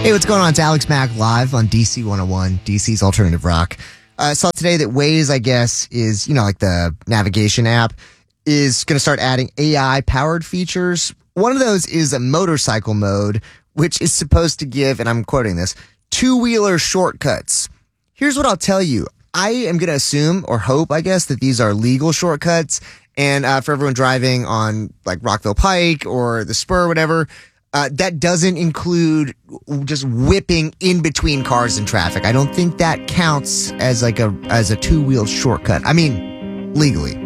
Hey, what's going on? It's Alex Mack live on DC 101, DC's Alternative Rock. I saw today that Waze, I guess, is, like the navigation app, is going to start adding AI-powered features. One of those is a motorcycle mode, which is supposed to give, and I'm quoting this, two-wheeler shortcuts. Here's what I'll tell you. I am going to assume, or hope, I guess, that these are legal shortcuts. And for everyone driving on, like, Rockville Pike or the Spur or whatever, that doesn't include just whipping in between cars and traffic. I don't think that counts as a two-wheeled shortcut. I mean, legally.